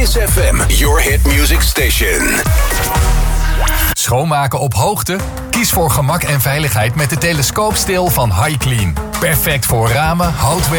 Kiss FM, your hit music station. Schoonmaken op hoogte? Kies voor gemak en veiligheid met de telescoopsteel van HiClean. Perfect voor ramen, houtwerk